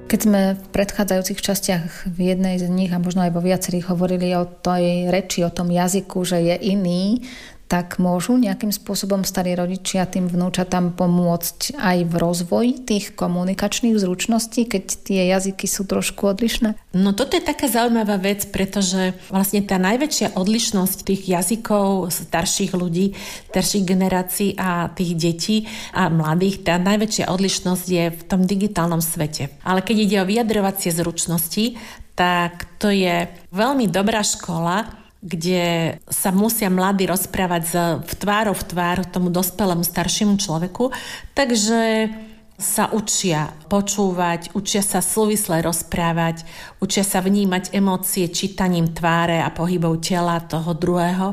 Keď sme v predchádzajúcich častiach v jednej z nich a možno aj vo viacerých hovorili o tej reči, o tom jazyku, že je iný, tak môžu nejakým spôsobom starí rodičia tým vnúčatám pomôcť aj v rozvoji tých komunikačných zručností, keď tie jazyky sú trošku odlišné? No toto je taká zaujímavá vec, pretože vlastne tá najväčšia odlišnosť tých jazykov starších ľudí, starších generácií a tých detí a mladých, tá najväčšia odlišnosť je v tom digitálnom svete. Ale keď ide o vyjadrovacie zručnosti, tak to je veľmi dobrá škola, kde sa musia mladí rozprávať v tvár tomu dospelému staršiemu človeku, takže sa učia počúvať, učia sa súvisle rozprávať, učia sa vnímať emócie čítaním tváre a pohybov tela toho druhého.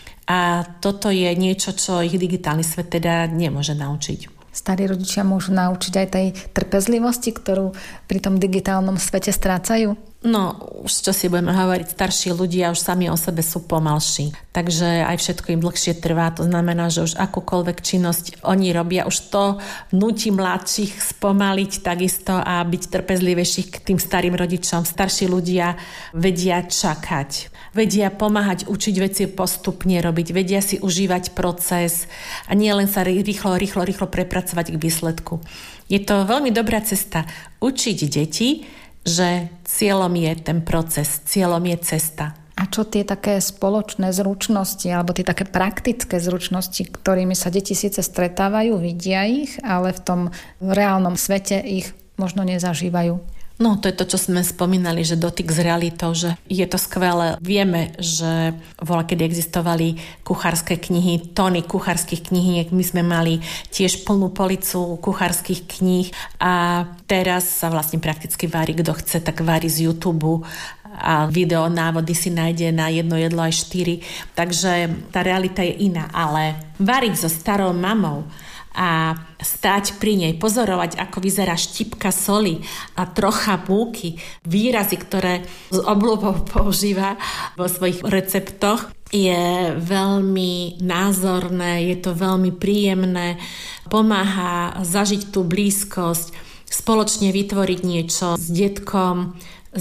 A toto je niečo, čo ich digitálny svet teda nemôže naučiť. Starí rodičia môžu naučiť aj tej trpezlivosti, ktorú pri tom digitálnom svete strácajú? No, už čo si budeme hovoriť, starší ľudia už sami o sebe sú pomalší. Takže aj všetko im dlhšie trvá. To znamená, že už akúkoľvek činnosť oni robia, už to nutí mladších spomaliť takisto a byť trpezlivejších k tým starým rodičom. Starší ľudia vedia čakať, vedia pomáhať, učiť veci postupne robiť, vedia si užívať proces a nie len sa rýchlo prepracovať k výsledku. Je to veľmi dobrá cesta učiť deti, že cieľom je ten proces, cieľom je cesta. A čo tie také spoločné zručnosti alebo tie také praktické zručnosti, ktorými sa deti síce stretávajú, vidia ich, ale v tom reálnom svete ich možno nezažívajú? No, to je to, čo sme spomínali, že dotyk s realitou, že je to skvelé. Vieme, že kedy existovali kuchárske knihy, tóny kuchárskych knihiek, my sme mali tiež plnú policu kuchárskych kníh a teraz sa vlastne prakticky varí, kto chce, tak varí z YouTube a video návody si nájde na jedno jedlo aj 4. Takže tá realita je iná, ale variť so starou mamou a stáť pri nej, pozorovať, ako vyzerá štipka soli a trocha múky, výrazy, ktoré s obľubou používa vo svojich receptoch, je veľmi názorné, je to veľmi príjemné, pomáha zažiť tú blízkosť, spoločne vytvoriť niečo s detkom,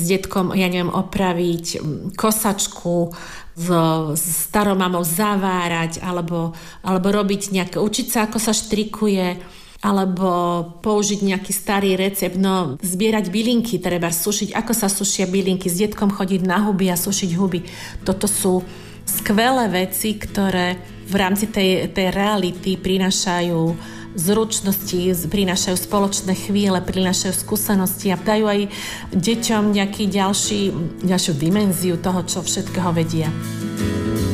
opraviť kosačku, s starou mamou zavárať, alebo robiť nejaké, učiť sa, ako sa štrikuje, alebo použiť nejaký starý recept, zbierať bylinky, treba sušiť, ako sa sušia bylinky, s detkom chodiť na huby a sušiť huby. Toto sú skvelé veci, ktoré v rámci tej reality prinášajú zručnosti, prinášajú spoločné chvíle, prinášajú skúsenosti a dajú aj deťom nejakú ďalšiu dimenziu toho, čo všetkého vedia.